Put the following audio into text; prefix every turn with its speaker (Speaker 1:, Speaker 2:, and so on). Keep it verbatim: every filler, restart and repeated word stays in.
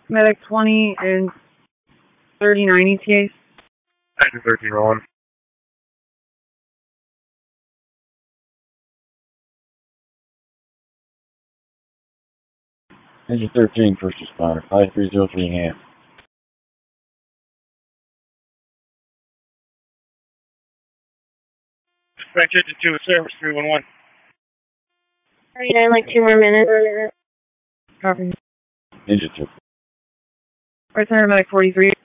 Speaker 1: Medic twenty and thirty-nine E T As.
Speaker 2: Engine thirteen rolling.
Speaker 3: Engine thirteen, first responder, five three zero three hand.
Speaker 2: Dispatch engine two, service three one one.
Speaker 4: thirty-nine, like two more minutes.
Speaker 1: Copy.
Speaker 3: Engine two.
Speaker 1: Right center, Medic forty-three.